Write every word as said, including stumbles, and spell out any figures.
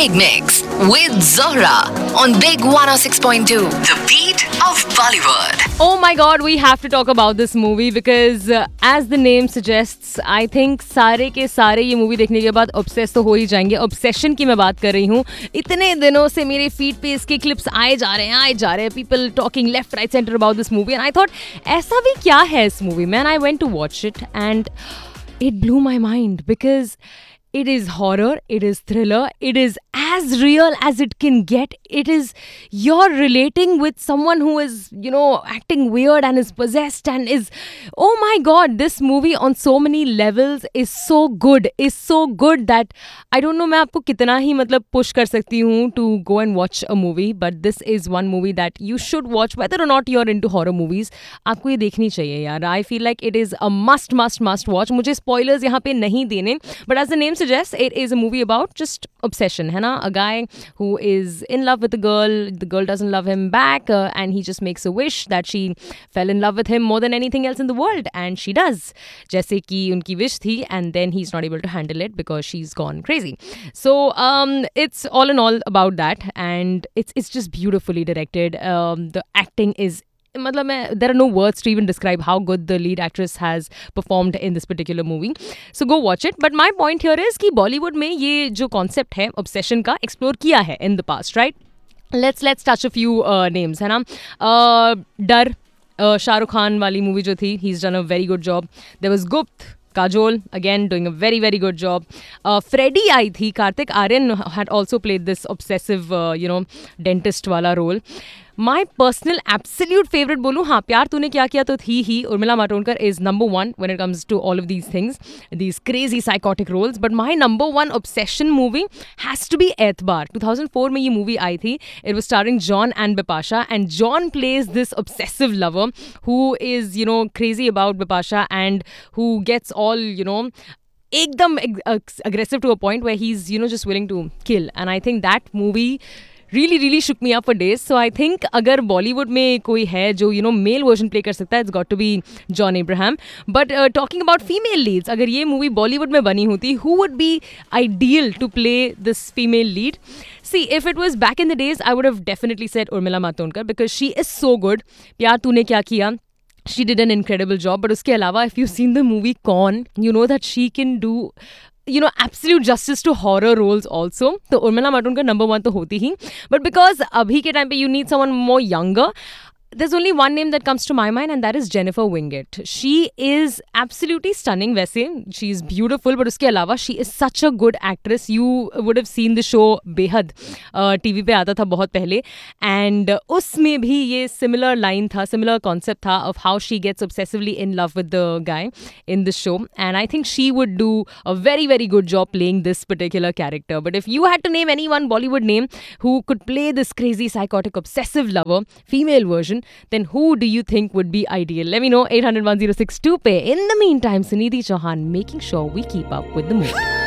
Big Mix with Zohra on Big one oh six point two. The beat of Bollywood. Oh my god, we have to talk about this movie because uh, as the name suggests, I think सारे के सारे ये movie देखने के बाद obsess तो हो ही जाएंगे. Obsession की मैं बात कर रही हूँ. इतने दिनों से मेरे फीड पे इसके क्लिप्स आए जा रहे हैं आए जा रहे हैं. People talking left, right, center about this movie and I thought ऐसा भी क्या है इस मूवी में. And I went to watch it and it blew my mind because it is horror, it is thriller, it is as real as it can get. It is, you're relating with someone who is, you know, acting weird and is possessed and is, oh my god, this movie on so many levels is so good, is so good that I don't know मैं आपको कितना ही मतलब push कर सकती हूँ to go and watch a movie, but this is one movie that you should watch whether or not you're into horror movies. आपको ये देखनी चाहिए यार. I feel like it is a must must must watch. मुझे spoilers यहाँ पे नहीं देने, but as the name suggests, it is a movie about just obsession, है ना? A guy who is in love with a girl, the girl doesn't love him back, uh, and he just makes a wish that she fell in love with him more than anything else in the world, and she does. जैसे कि उनकी wish थी, and then he's not able to handle it because she's gone crazy. So um, it's all in all about that, and it's it's just beautifully directed. Um, the acting is मतलब मैं there are no words to even describe how good the lead actress has performed in this particular movie. So go watch it. But my point here is कि Bollywood में ये जो concept है obsession का explore किया है in the past, right? Let's let's touch a few uh, names, है ना? Uh, डर uh, शाहरुख खान वाली मूवी जो थी, he's done a very good job. There was Gupt, Kajol, again doing a very very good job. Uh, Freddy आई थी, Kartik Aaryan had also played this obsessive, uh, you know, dentist वाला role. My personal absolute favorite बोलूँ, हाँ प्यार तूने क्या किया तो थी ही. Urmila Matondkar is number one when it comes to all of these things, these crazy psychotic roles. But my number one obsession movie has to be Aetbar. two thousand four में ये movie आई थी. It was starring John and Bipasha, and John plays this obsessive lover who is, you know, crazy about Bipasha and who gets all, you know, एकदम aggressive to a point where he's, you know, just willing to kill. And I think that movie really really shook me up for days. So I think अगर Bollywood में कोई है जो, you know, male version play कर सकता है, it's got to be John Abraham. But uh, talking about female leads, अगर ये movie Bollywood में बनी होती, who would be ideal to play this female lead? See, if it was back in the days, I would have definitely said Urmila Matondkar because she is so good. प्यार तूने क्या किया, she did an incredible job. But उसके अलावा, if you've seen the movie Kaun, you know that she can do, you know, absolute justice to horror roles also. तो Urmila Matondkar number one तो होती ही. But because अभी के time पे you need someone more younger, there's only one name that comes to my mind and that is Jennifer Winget. She is absolutely stunning वैसे. She's beautiful, but उसके अलावा she is such a good actress. You would have seen the show बेहद uh, T V पे आता था बहुत पहले, and uh, उसमें भी ये similar line था, similar concept था of how she gets obsessively in love with the guy in the show, and I think she would do a very very good job playing this particular character. But if you had to name any one Bollywood name who could play this crazy psychotic obsessive lover, female version, then who do you think would be ideal? Let me know. eight hundred one oh six two pe. In the meantime, Sunidhi Chauhan making sure we keep up with the movie.